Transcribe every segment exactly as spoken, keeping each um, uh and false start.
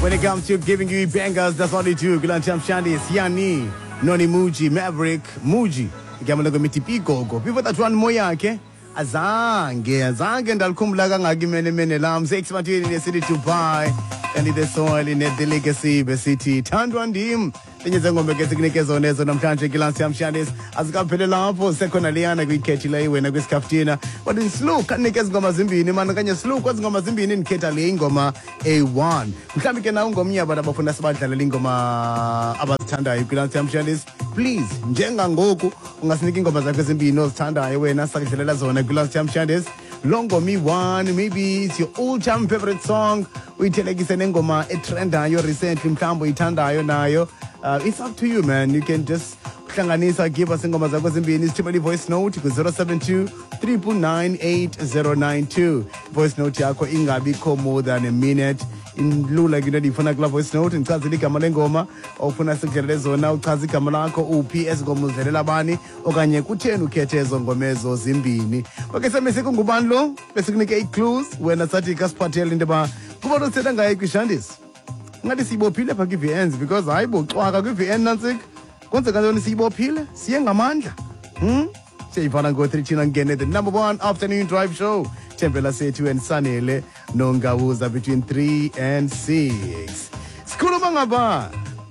When it comes to giving you bangers, that's all they do. Gulancham Shandi, Siani, Noni Muji, Maverick, Muji. Ikamalogo Mitipigo. People that run moya, okay? Azange, Azange, and Alkumlaga, Agimene Menelam, six material in the city to buy, and in the soil in the legacy, the city. Tandwan Dim. Tenyezango mbekesiknike zone zo namhlanje Gilansiam Shandis azikaphele lapho sekhonaliyana kwikhethi la iwena kwisikaftina but in slow kanike izingoma zimbini mana kanye slow kwazingoma zimbini nikhetha le ingoma A one mhlambi ke na ungomnya abantu abafuna sibadlalela ingoma abazithandayo Gilansiam Shandis please njenga ngoku ungasinika ingoma zakho ezimbini ozithandayo wena sakudlalela zona Gilansiam Shandis Longo Me One, maybe it's your all-time favorite song. Uyithelekise nengoma etrendayo recently mhlambo ithandayo nayo. Uh, it's up to you, man. You can just hlanganisa, give us ingoma zakho ezimbini. Sithumele voice note ku zero seven two, three nine eight zero nine two. Voice note yakho ingabikho more than a minute. In lula ngine ndifuna kula voice note ngichazile igama lengoma ofuna sikudlalele zona uchaza igama lakho uphi ezingoma uzidlalela bani okanye kutheni ukhethe ezo ngoma ezo zimbini okay semese kungubani lo bese kunike i-clues wena sathi kasiphathele into ba kuba losithetha ngayo kwishandisi ngathi siyibophile pha kwi-V Ns because hayi boxwaka kwi-V N nantsik konse kantoni siyibophile siye ngamandla hmm siyayifana ngo-three thina ngene the number one afternoon drive show Tempela Sethu and Sanele Nongawuza between three and six. Skhuluma ngaba.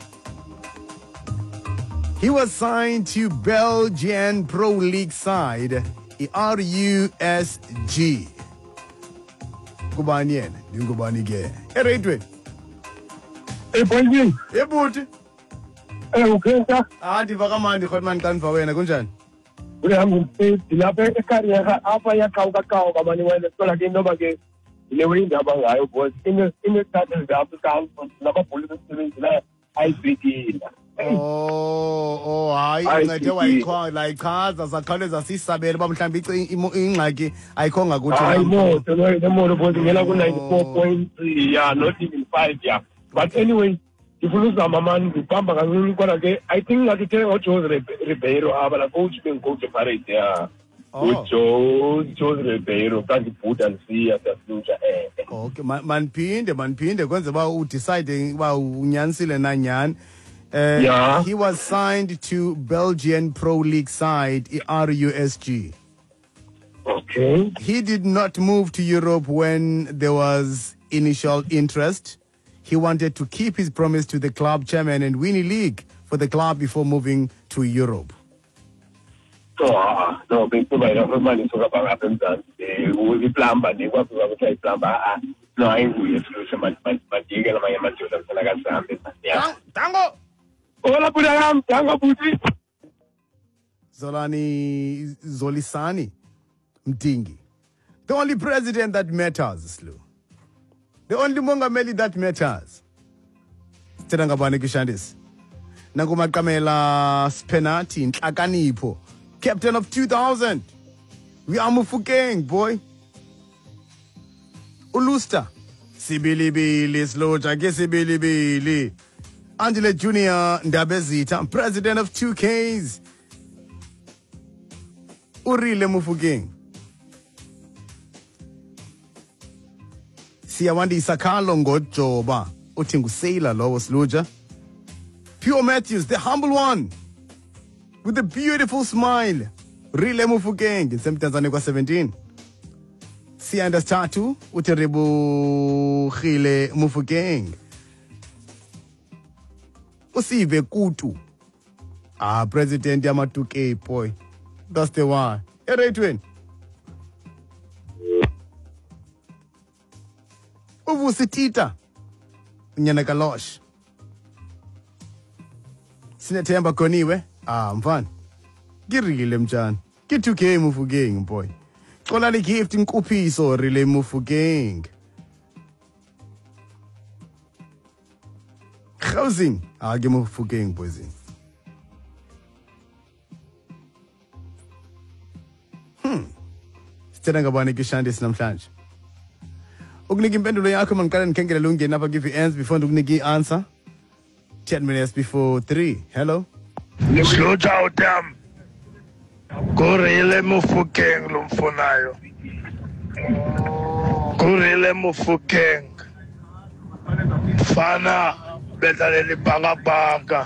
He was signed to Belgian Pro League side R U S G. Kubani yena, ngubani ke. Eredwe. Eh boyini. Ebuthi. Eh ukhenza. Ah ndiva kamandi khotman kanva wena kunjani? Uyahambe dilapha ecareer apha yaqhawuka qhawuka manje wena sola ke noma ke lewe indaba ngayo boss ine ine starters lapha kanti nababholi besebenzi la ayibhekile. Oh oh hayi incede wayikhwa la ichaza sakhaleza sisabele bamhlawumbe ingxaki ayikho ngakuthi hayi moto no lemoto boss ngela ku ninety-four point three yeah not even five yeah but anyway ifuluza mamani ngibamba kancane kodwa ke I think ngathi ke uJose Ribeiro abala coach bengicoach Parade yeah uJose Jose Ribeiro kanti Buda nsiya siyafluja eh okay manphinde manphinde kwenze ba u decide ba unyanisile nanyani uh, yeah. He was signed to Belgian Pro League side R U S G. Okay. He did not move to Europe when there was initial interest. He wanted to keep his promise to the club chairman and win a league for the club before moving to Europe. So, uh, no, because I don't know so about happens that we plan, but they work with a plan. No, I will solution, but but you get my material like I said. Yeah. Tango. Hola, Pudam, Tango Puti. Zolani Zolisani Mtingi. The only president that matters, Slu. The only Mongameli that matters. Terangabane Kishandis. Nagumakamela Spenati Ntlakanipo. Captain of two thousand. We are Mufukeng, boy. Ulusta. Sibilibili, Sloja, Gesibilibili. Angela Junior Ndabezita, president of two Ks. Urile Mufukeng. Siyawandi Sakalo Ngojoba. Utingu Sailor Lois Luja. Pure Matthews, the humble one. With a beautiful smile. Rile Mufukeng. In Tanzania seventeen. Sianda Statu. Uteribu Khile Mufukeng. Usive Kutu. Ah, President Yamatuke, boy. That's the one. Hey, right, twin. Uvusitita Nyana Kalosh Sinetemba Koniwe Ah mfan Girile mchan Kituke Mufukeng boy Kola li gift nkupi so rile Mufukeng Housing Ah ge Mufukeng boys Hmm Sithenga bani kishandisi namhlanje Ukuniki impendulo yakho manikala nikhengele lungena apha give ends before ukunika i-answer. ten minutes before three. Hello. Slow down damn. Kurile Mufukeng lo mfunayo. Kurile Mufukeng. Fana bedlalela ibhakabhaka.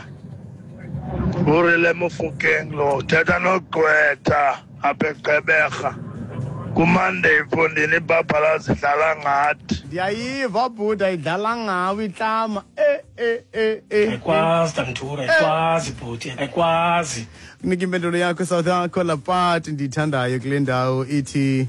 Urile Mofokeng lo thetha noGqwetha apha eGqeberha. Kumonday mfondini ibhabhala zidlala ngathi. Ndiyayiva bhuti ayidlala ngawe itlama. Eh eh eh eh. Ayikwazi Tamthura, ayikwazi bhuti, ayikwazi. Kunika impendulo yakho South Africa part ndithandayo kule ndawo ithi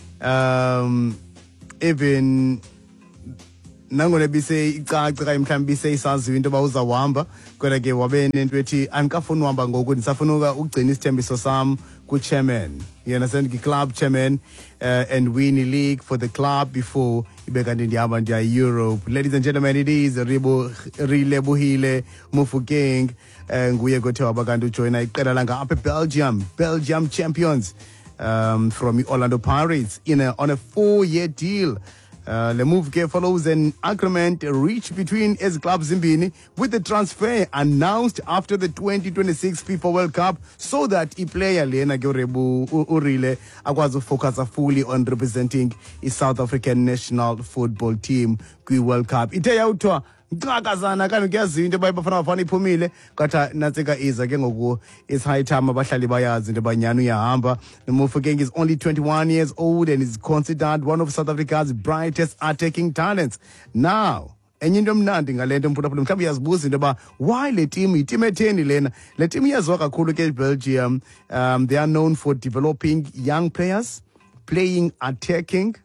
um even nangona bise icaca kanye mhlawumbe bise isaziwe into bawuzawuhamba kodwa ke wabe nento ethi andikafuni uhamba ngoku ndisafuna ugcina isithembiso sam ku-chairman you understand ki-club chairman uh, and win a league for the club before ibe kanti ndihamba ndiya Europe. Ladies and gentlemen, it is Ribo Rilebuhile Mofokeng uh, nguye kothe waba kanti ujoyina iqela langa apha Belgium Belgium champions um, from Orlando Pirates in a, on a four-year deal. Uh, the move follows an agreement reached between as clubs Zimbini with the transfer announced after the twenty twenty-six FIFA World Cup so that a player Lena Gerebu Urile akwazi focus fully on representing a South African national football team kwi World Cup. Ite yautwa ngakazana kanti kuyaziwa into bayibafana bafana iphumile kodwa natsika iza ke ngoku is high time abahlali bayazi into banyana uyahamba. Mofokeng is only twenty-one years old and is considered one of South Africa's brightest attacking talents. Now enye into emnandi ngalento mphulaphula mhlawumbe uyazibuza into ba why le team iteam etheni lena le team iyaziwa kakhulu ke Belgium. Um, they are known for developing young players, playing attacking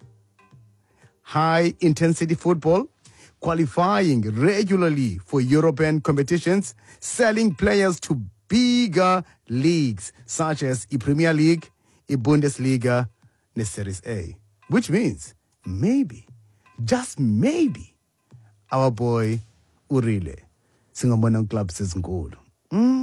high intensity football, qualifying regularly for European competitions, selling players to bigger leagues such as the Premier League, the Bundesliga, the Series A. Which means maybe, just maybe, our boy Urile singabona clubs ezinkulu. Mm.